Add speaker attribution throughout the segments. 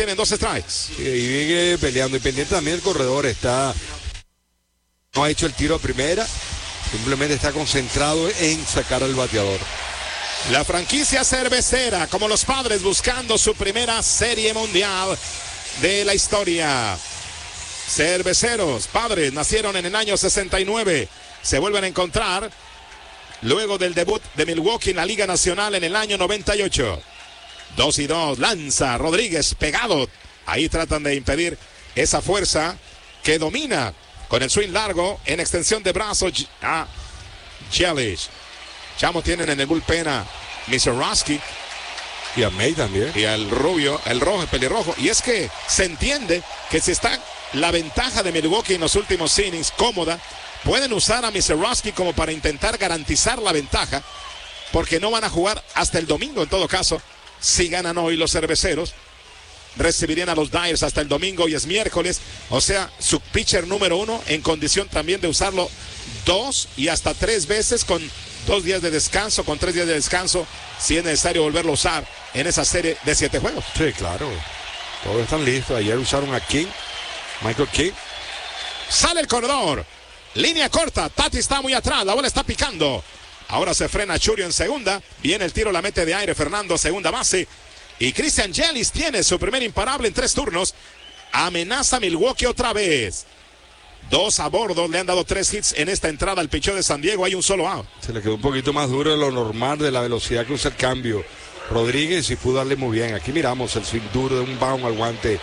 Speaker 1: tienen 2 strikes.
Speaker 2: Y sigue peleando. Y pendiente también el corredor. No ha hecho el tiro a primera. Simplemente está concentrado en sacar al bateador.
Speaker 1: La franquicia cervecera, como los Padres, buscando su primera serie mundial de la historia. Cerveceros, Padres, nacieron en el año 69. Se vuelven a encontrar luego del debut de Milwaukee en la Liga Nacional en el año 98. 2-2, lanza Rodríguez pegado. Ahí tratan de impedir esa fuerza que domina con el swing largo en extensión de brazos a Yelich. Chamo tienen en el bullpen a Miseroski.
Speaker 2: Y a May también.
Speaker 1: Y al rubio, el rojo, el pelirrojo. Y es que se entiende que si está la ventaja de Milwaukee en los últimos innings cómoda, pueden usar a Miseroski como para intentar garantizar la ventaja, porque no van a jugar hasta el domingo en todo caso. Si ganan hoy los cerveceros, recibirían a los Dyers hasta el domingo y es miércoles. O sea, su pitcher número 1 en condición también de usarlo 2 y hasta 3 veces con 2 días de descanso, con 3 días de descanso, si es necesario volverlo a usar en esa serie de 7 juegos.
Speaker 2: Sí, claro. Todos están listos. Ayer usaron a King, Michael King.
Speaker 1: Sale el corredor. Línea corta. Tati está muy atrás. La bola está picando. Ahora se frena Churio en segunda. Viene el tiro, la mete de aire Fernando, segunda base. Y Christian Yelich tiene su primer imparable en 3 turnos. Amenaza Milwaukee otra vez. 2 a bordo, le han dado 3 hits en esta entrada al picheo de San Diego. Hay un solo out.
Speaker 2: Se le quedó un poquito más duro de lo normal, de la velocidad que usa el cambio Rodríguez, y pudo darle muy bien. Aquí miramos el swing duro de un bound al guante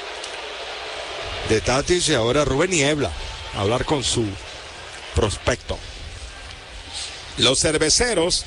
Speaker 2: de Tatis. Y ahora Rubén Niebla a hablar con su prospecto.
Speaker 1: Los cerveceros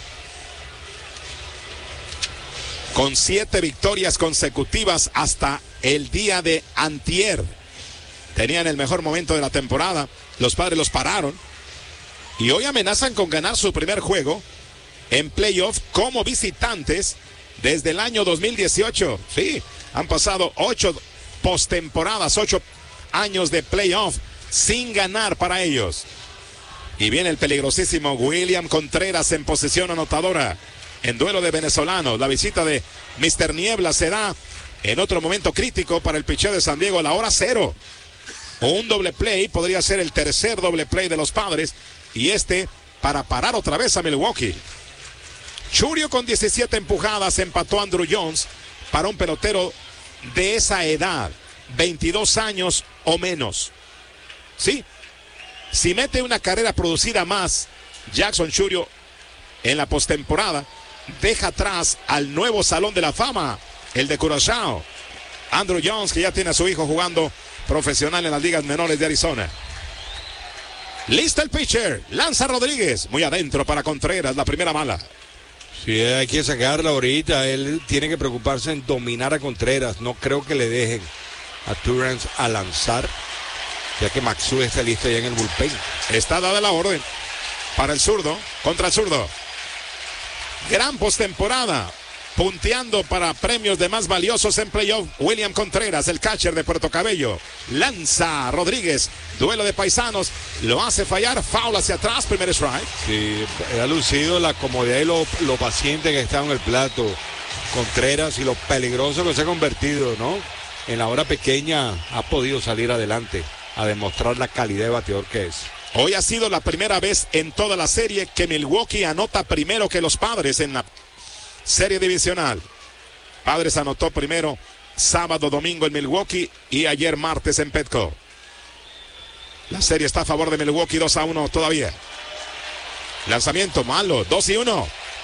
Speaker 1: con 7 victorias consecutivas hasta el día de antier. Tenían el mejor momento de la temporada. Los Padres los pararon. Y hoy amenazan con ganar su primer juego en playoff como visitantes desde el año 2018. Sí, han pasado 8 postemporadas, 8 años de playoff sin ganar para ellos. Y viene el peligrosísimo William Contreras en posición anotadora. En duelo de venezolanos. La visita de Mr. Niebla se da en otro momento crítico para el picheo de San Diego a la hora 0. Un doble play, podría ser el tercer doble play de los Padres, y para parar otra vez a Milwaukee. Churio con 17 empujadas empató a Andrew Jones para un pelotero de esa edad, 22 años o menos. Sí, si mete una carrera producida más Jackson Churio en la postemporada, deja atrás al nuevo Salón de la Fama, el de Curaçao, Andrew Jones, que ya tiene a su hijo jugando profesional en las ligas menores de Arizona. Listo el pitcher, lanza Rodríguez, muy adentro para Contreras, la primera mala.
Speaker 2: Sí, hay que sacarla ahorita. Él tiene que preocuparse en dominar a Contreras. No creo que le dejen a Turrance a lanzar, ya que Maxú está listo ya en el bullpen.
Speaker 1: Está dada la orden para el zurdo, contra el zurdo. Gran postemporada, punteando para premios de más valiosos en playoff. William Contreras, el catcher de Puerto Cabello. Lanza Rodríguez, duelo de paisanos, lo hace fallar, foul hacia atrás, primer strike.
Speaker 2: Sí, ha lucido la comodidad y lo paciente que está en el plato Contreras, y lo peligroso que se ha convertido, ¿no? En la hora pequeña ha podido salir adelante a demostrar la calidad de bateador que es.
Speaker 1: Hoy ha sido la primera vez en toda la serie que Milwaukee anota primero que los Padres en la serie divisional. Padres anotó primero sábado, domingo en Milwaukee y ayer martes en Petco. La serie está a favor de Milwaukee, 2-1 todavía. Lanzamiento malo, 2-1.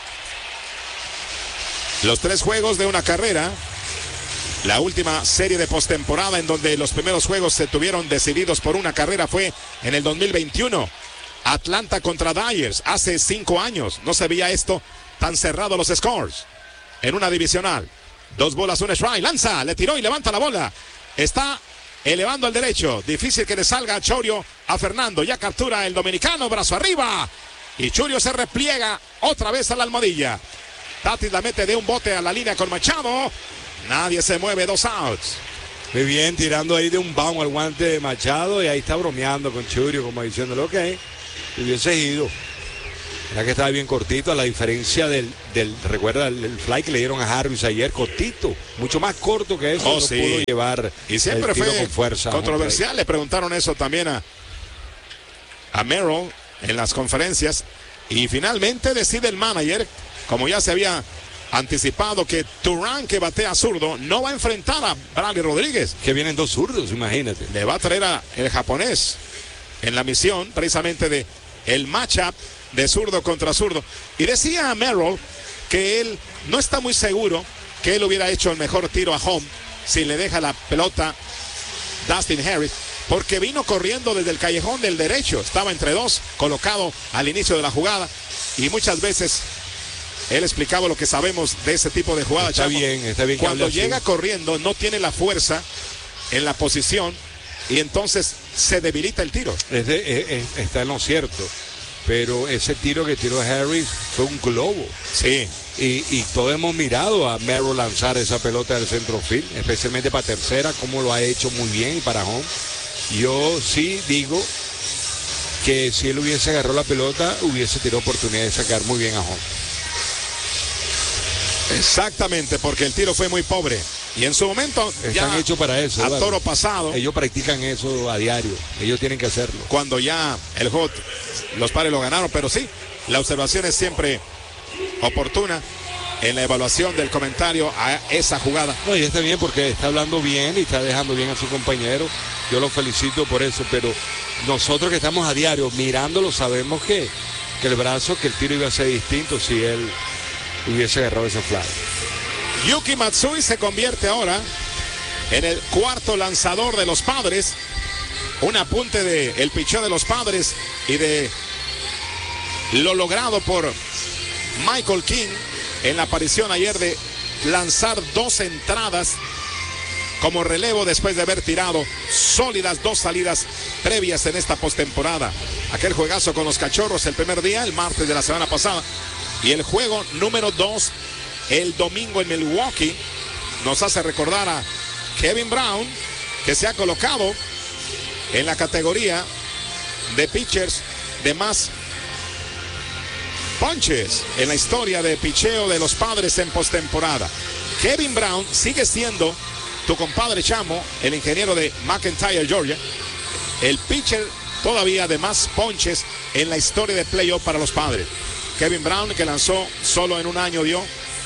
Speaker 1: Los 3 juegos de una carrera. La última serie de postemporada en donde los primeros juegos se tuvieron decididos por una carrera fue en el 2021. Atlanta contra Dyers, hace 5 años. No se veía esto tan cerrado los scores. En una divisional. 2 bolas, 1 strike. Lanza, le tiró y levanta la bola. Está elevando al derecho. Difícil que le salga a Churio a Fernando. Ya captura el dominicano, brazo arriba. Y Churio se repliega otra vez a la almohadilla. Tatis la mete de un bote a la línea con Machado. Nadie se mueve, 2 outs.
Speaker 2: Muy bien, tirando ahí de un bound al guante de Machado, y ahí está bromeando con Churio, como diciéndole, ok, hubiese ido. Ya que estaba bien cortito, a la diferencia recuerda el fly que le dieron a Harris ayer, cortito, mucho más corto que eso,
Speaker 1: sí.
Speaker 2: pudo llevar
Speaker 1: y siempre
Speaker 2: el tiro
Speaker 1: fue
Speaker 2: con fuerza.
Speaker 1: Controversial, le preguntaron eso también a Merrill en las conferencias, y finalmente decide el manager, como ya se había anticipado, que Turan, que batea zurdo, no va a enfrentar a Bradley Rodríguez.
Speaker 2: Que vienen dos zurdos, imagínate.
Speaker 1: Le va a traer a el japonés en la misión precisamente de el matchup de zurdo contra zurdo. Y decía a Merrill que él no está muy seguro que él hubiera hecho el mejor tiro a home si le deja la pelota Dustin Harris, porque vino corriendo desde el callejón del derecho, estaba entre dos, colocado al inicio de la jugada, y muchas veces él explicaba lo que sabemos de ese tipo de jugada.
Speaker 2: Está bien.
Speaker 1: Cuando llega corriendo no tiene la fuerza en la posición y entonces se debilita el tiro.
Speaker 2: Está en lo cierto, pero ese tiro que tiró Harris fue un globo.
Speaker 1: Sí.
Speaker 2: Y todos hemos mirado a Merrill lanzar esa pelota del centro field, especialmente para tercera, como lo ha hecho muy bien, y para home. Yo sí digo que si él hubiese agarrado la pelota, hubiese tenido oportunidad de sacar muy bien a home.
Speaker 1: Exactamente, porque el tiro fue muy pobre. Y en su momento
Speaker 2: están hechos para eso.
Speaker 1: A toro pasado.
Speaker 2: Ellos practican eso a diario. Ellos tienen que hacerlo.
Speaker 1: Cuando ya el juego, los Padres lo ganaron, pero sí, la observación es siempre oportuna en la evaluación del comentario a esa jugada.
Speaker 2: No, y está bien porque está hablando bien y está dejando bien a su compañero. Yo lo felicito por eso, pero nosotros que estamos a diario mirándolo sabemos que el brazo, que el tiro iba a ser distinto si él hubiese agarrado ese fly.
Speaker 1: Yuki Matsui se convierte ahora en el cuarto lanzador de los Padres. Un apunte del picheo de los Padres y de lo logrado por Michael King en la aparición ayer de lanzar 2 entradas como relevo después de haber tirado sólidas 2 salidas previas en esta postemporada. Aquel juegazo con los Cachorros el primer día, el martes de la semana pasada, y el juego número 2 el domingo en Milwaukee nos hace recordar a Kevin Brown, que se ha colocado en la categoría de pitchers de más ponches en la historia de picheo de los Padres en postemporada. Kevin Brown sigue siendo tu compadre Chamo, el ingeniero de McIntyre, Georgia, el pitcher todavía de más ponches en la historia de playoff para los Padres. Kevin Brown, que lanzó solo en un año, dio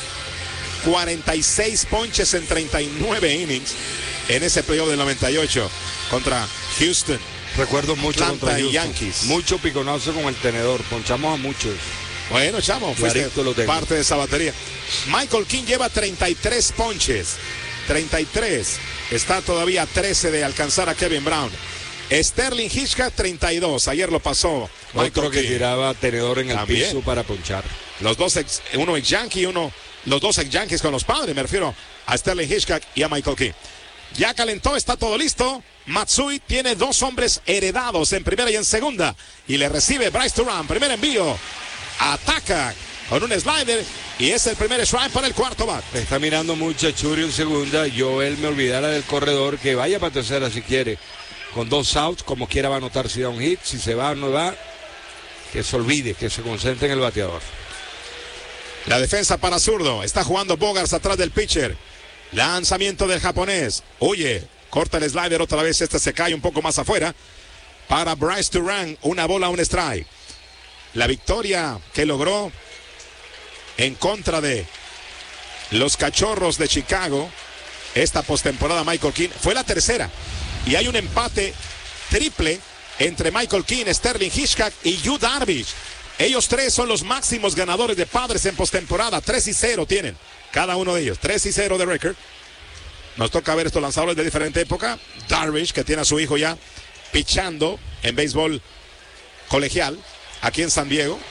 Speaker 1: 46 ponches en 39 innings en ese playoff del 98 contra Houston.
Speaker 2: Recuerdo mucho
Speaker 1: Atlanta
Speaker 2: contra
Speaker 1: y
Speaker 2: Houston.
Speaker 1: Yankees.
Speaker 2: Mucho piconazo con el tenedor, ponchamos a muchos.
Speaker 1: Bueno, Chamo, fuiste parte de esa batería. Michael King lleva 33 ponches. 33. Está todavía a 13 de alcanzar a Kevin Brown. Sterling Hitchcock 32. Ayer lo pasó.
Speaker 2: Otro que tiraba tenedor en el piso para ponchar.
Speaker 1: Los dos uno ex Yankee, los dos ex Yankees con los Padres. Me refiero a Sterling Hitchcock y a Michael King. Ya calentó, está todo listo. Matsui tiene 2 hombres heredados en primera y en segunda. Y le recibe Bryce Turan. Primer envío. Ataca con un slider. Y es el primer strike para el cuarto bat.
Speaker 2: Está mirando mucho a Churi en segunda. Joel me olvidara del corredor. Que vaya para tercera si quiere. Con 2 outs, como quiera va a anotar si da un hit. Si se va o no va, que se olvide, que se concentre en el bateador.
Speaker 1: La defensa para zurdo. Está jugando Bogaerts atrás del pitcher. Lanzamiento del japonés. Oye, corta el slider otra vez. Este se cae un poco más afuera. Para Bryce Turan, una bola, un strike. La victoria que logró en contra de los Cachorros de Chicago esta postemporada Michael King fue la tercera. Y hay un empate triple entre Michael King, Sterling Hitchcock y Yu Darvish. Ellos 3 son los máximos ganadores de Padres en postemporada. 3-0 tienen cada uno de ellos. 3-0 de récord. Nos toca ver estos lanzadores de diferente época. Darvish, que tiene a su hijo ya pichando en béisbol colegial aquí en San Diego.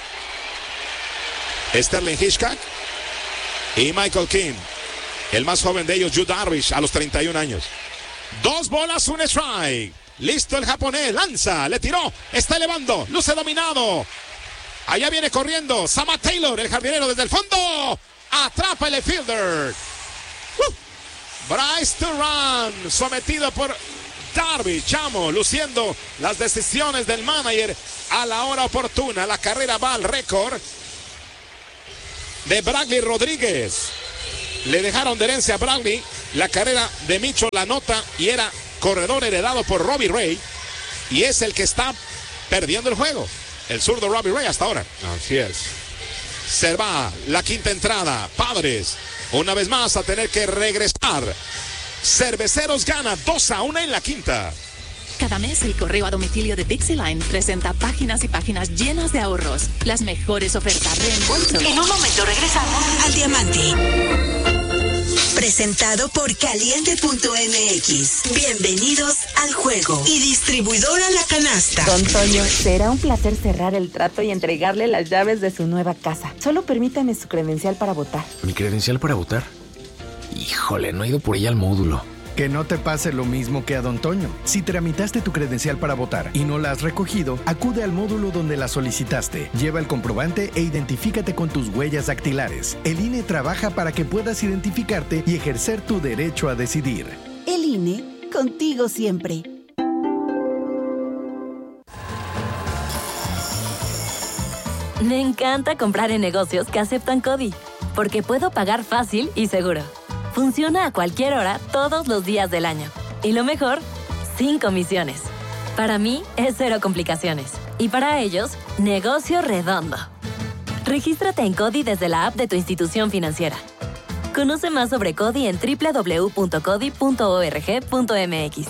Speaker 1: Sterling Hitchcock y Michael King, el más joven de ellos, Yu Darvish, a los 31 años. 2 bolas, un strike. Listo el japonés, lanza, le tiró, está elevando, luce dominado. Allá viene corriendo Sama Taylor, el jardinero desde el fondo. Atrapa el fielder. Bryce Turan, sometido por Darvish, Chamo, luciendo las decisiones del manager a la hora oportuna. La carrera va al récord de Bradley Rodríguez. Le dejaron de herencia a Bradley la carrera de Mitchell, la nota, y era corredor heredado por Robbie Ray, y es el que está perdiendo el juego, el zurdo Robbie Ray hasta ahora.
Speaker 2: Así es.
Speaker 1: Se va la quinta entrada. Padres una vez más a tener que regresar. Cerveceros gana 2-1 en la quinta.
Speaker 3: Cada mes el correo a domicilio de Dixieline presenta páginas y páginas llenas de ahorros. Las mejores ofertas, reembolso.
Speaker 4: En un momento regresamos al Diamante. Presentado por Caliente.mx. Bienvenidos al juego. Y distribuidora La Canasta.
Speaker 5: Don Toño, será un placer cerrar el trato y entregarle las llaves de su nueva casa. Solo permítame su credencial para votar.
Speaker 6: ¿Mi credencial para votar? Híjole, no he ido por ella al módulo.
Speaker 7: Que no te pase lo mismo que a Don Toño. Si tramitaste tu credencial para votar y no la has recogido, acude al módulo donde la solicitaste. Lleva el comprobante e identifícate con tus huellas dactilares. El INE trabaja para que puedas identificarte y ejercer tu derecho a decidir.
Speaker 8: El INE, contigo siempre.
Speaker 9: Me encanta comprar en negocios que aceptan CODI, porque puedo pagar fácil y seguro. Funciona a cualquier hora, todos los días del año. Y lo mejor, sin comisiones. Para mí, es cero complicaciones. Y para ellos, negocio redondo. Regístrate en CODI desde la app de tu institución financiera. Conoce más sobre CODI en www.codi.org.mx.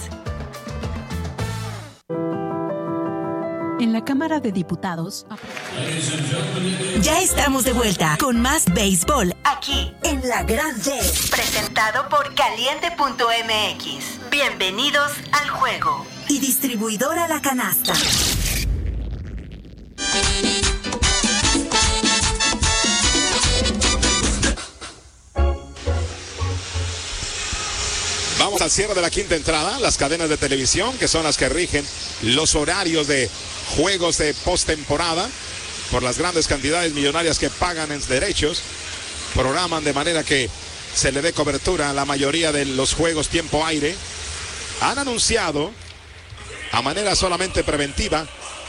Speaker 10: En la Cámara de Diputados.
Speaker 4: Ya estamos de vuelta con más béisbol aquí en La Gran D. Presentado por Caliente.mx. Bienvenidos al juego. Y distribuidora La Canasta.
Speaker 1: Vamos al cierre de la quinta entrada. Las cadenas de televisión, que son las que rigen los horarios de juegos de postemporada, por las grandes cantidades millonarias que pagan en derechos, programan de manera que se le dé cobertura a la mayoría de los juegos tiempo aire. Han anunciado, a manera solamente preventiva,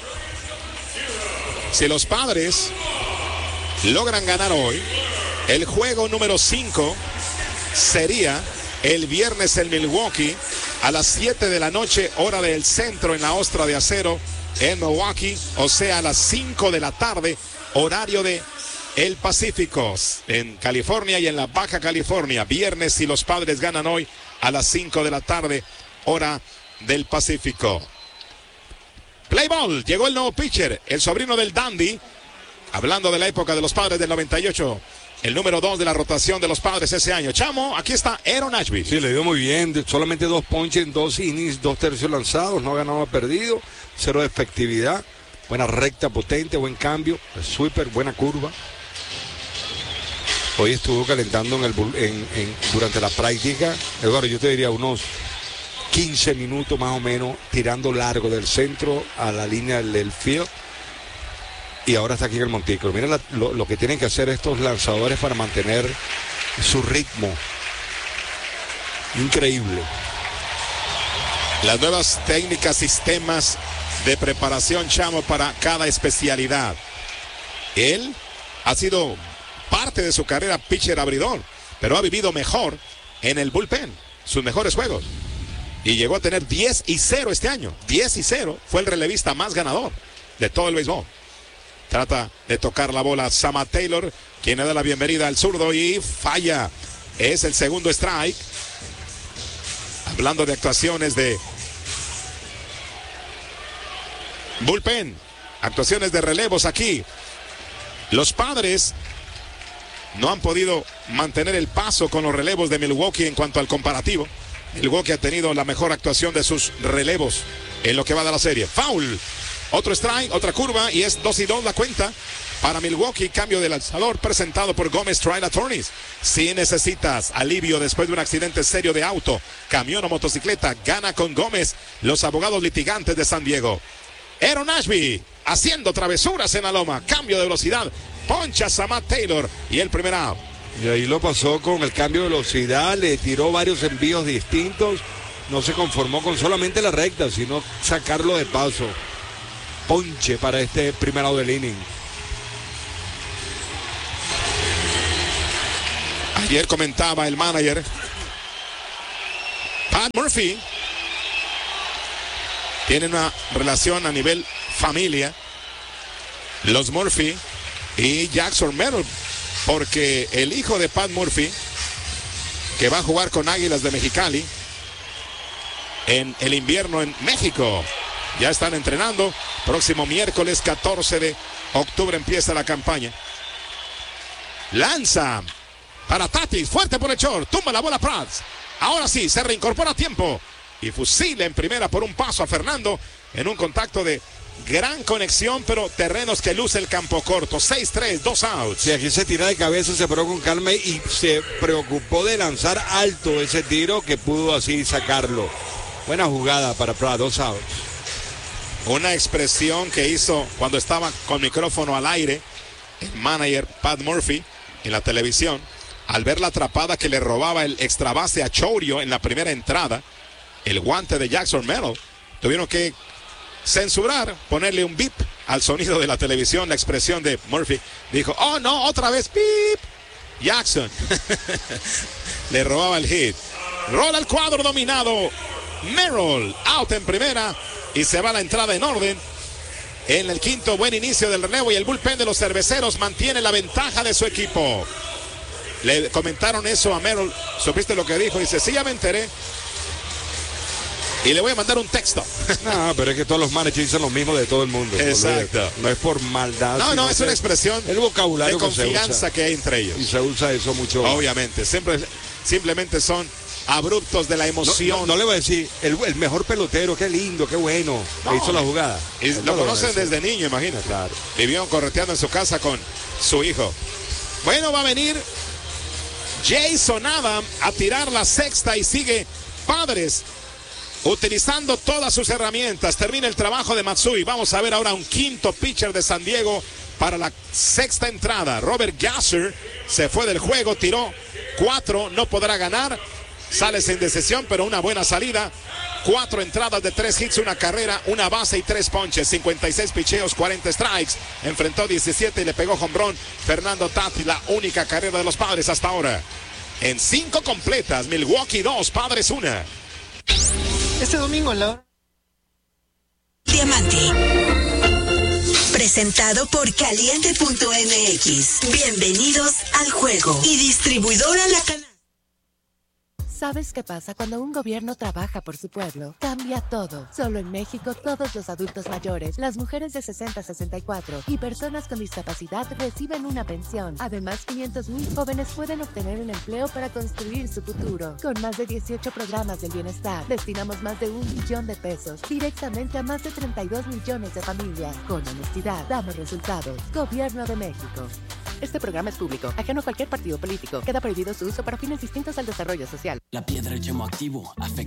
Speaker 1: si los Padres logran ganar hoy, el juego número 5 sería el viernes en Milwaukee a las 7 de la noche, hora del centro, en la Ostra de Acero en Milwaukee, o sea, a las 5 de la tarde, horario de el Pacífico, en California y en la Baja California. Viernes, si los Padres ganan hoy, a las 5 de la tarde, hora del Pacífico. Play ball, llegó el nuevo pitcher, el sobrino del Dandy, hablando de la época de los Padres del 98. El número 2 de la rotación de los Padres ese año. Chamo, aquí está Aaron Ashby.
Speaker 2: Sí, le dio muy bien. Solamente 2 ponches en 2 innings, 2 tercios lanzados. No ha ganado, ha perdido. 0 de efectividad. Buena recta, potente, buen cambio. Sweeper, buena curva. Hoy estuvo calentando durante la práctica. Eduardo, yo te diría unos 15 minutos más o menos, tirando largo del centro a la línea del field. Y ahora está aquí en el montículo. Miren lo que tienen que hacer estos lanzadores para mantener su ritmo. Increíble.
Speaker 1: Las nuevas técnicas, sistemas de preparación, Chamo, para cada especialidad. Él ha sido parte de su carrera pitcher abridor, pero ha vivido mejor en el bullpen, sus mejores juegos. Y llegó a tener 10-0 este año. 10-0, fue el relevista más ganador de todo el béisbol. Trata de tocar la bola Samad Taylor, quien le da la bienvenida al zurdo y falla. Es el segundo strike. Hablando de actuaciones de bullpen, actuaciones de relevos aquí. Los Padres no han podido mantener el paso con los relevos de Milwaukee en cuanto al comparativo. Milwaukee ha tenido la mejor actuación de sus relevos en lo que va de la serie. Foul. Otro strike, otra curva, y es 2-2 la cuenta para Milwaukee. Cambio de lanzador presentado por Gómez Trial Attorneys. Si necesitas alivio después de un accidente serio de auto, camión o motocicleta, gana con Gómez, los abogados litigantes de San Diego. Aaron Ashby haciendo travesuras en la loma. Cambio de velocidad. Poncha Samad Taylor y el primer out.
Speaker 2: Y ahí lo pasó con el cambio de velocidad. Le tiró varios envíos distintos. no se conformó con solamente la recta, sino sacarlo de paso. Ponche para este primer out del inning.
Speaker 1: Ayer comentaba el manager Pat Murphy, tiene una relación a nivel familia, los Murphy y Jackson Merrill, porque el hijo de Pat Murphy, que va a jugar con Águilas de Mexicali en el invierno en México, ya están entrenando. Próximo miércoles 14 de octubre empieza la campaña. Lanza para Tatis, fuerte por el short, tumba la bola Prats. Ahora sí, se reincorpora a tiempo y fusila en primera por un paso a Fernando en un contacto de gran conexión, pero terrenos que luce el campo corto. 6-3, 2 outs.
Speaker 2: Sí, aquí se tira de cabeza, se paró con calma y se preocupó de lanzar alto ese tiro que pudo así sacarlo. Buena jugada para Prats, 2 outs.
Speaker 1: Una expresión que hizo cuando estaba con micrófono al aire el manager Pat Murphy en la televisión, al ver la atrapada que le robaba el extra base a Chourio en la primera entrada, el guante de Jackson Merrill, tuvieron que censurar, ponerle un bip al sonido de la televisión. La expresión de Murphy dijo: oh no, otra vez bip. Jackson le robaba el hit. Rola el cuadro dominado. Merrill out en primera y se va la entrada en orden. En el quinto, buen inicio del relevo y el bullpen de los cerveceros mantiene la ventaja de su equipo. Le comentaron eso a Merrill. ¿Supiste lo que dijo? Dice: sí, ya me enteré. Y le voy a mandar un texto.
Speaker 2: No, pero es que todos los managers dicen lo mismo de todo el mundo.
Speaker 1: Exacto.
Speaker 2: No es por maldad.
Speaker 1: No, es una expresión
Speaker 2: el vocabulario
Speaker 1: de confianza que hay entre ellos.
Speaker 2: Y se usa eso mucho.
Speaker 1: Obviamente. Simplemente son abruptos de la emoción.
Speaker 2: No le voy a decir, el mejor pelotero, qué lindo, qué bueno, que hizo la jugada.
Speaker 1: Y lo conocen desde niño, imagínate.
Speaker 2: Claro.
Speaker 1: Vivió correteando en su casa con su hijo. Bueno, va a venir Jason Adam a tirar la sexta y sigue Padres utilizando todas sus herramientas. Termina el trabajo de Matsui. Vamos a ver ahora un quinto pitcher de San Diego para la sexta entrada. Robert Gasser se fue del juego, tiró 4, no podrá ganar. Sale sin decisión, pero una buena salida. 4 entradas de 3 hits, una carrera, una base y 3 ponches. 56 picheos, 40 strikes. Enfrentó 17 y le pegó home run Fernando Tatis, la única carrera de los Padres hasta ahora. En 5 completas, Milwaukee 2, Padres 1.
Speaker 11: Este domingo en la...
Speaker 4: Diamante. Presentado por Caliente.mx. Bienvenidos al juego. Y distribuidora La Canasta.
Speaker 12: ¿Sabes qué pasa cuando un gobierno trabaja por su pueblo? Cambia todo. Solo en México, todos los adultos mayores, las mujeres de 60 a 64 y personas con discapacidad reciben una pensión. Además, 500,000 jóvenes pueden obtener un empleo para construir su futuro. Con más de 18 programas del bienestar, destinamos más de 1 billón de pesos directamente a más de 32 millones de familias. Con honestidad, damos resultados. Gobierno de México. Este programa es público, ajeno a cualquier partido político. Queda prohibido su uso para fines distintos al desarrollo social.
Speaker 13: La piedra, el yemo activo, afecta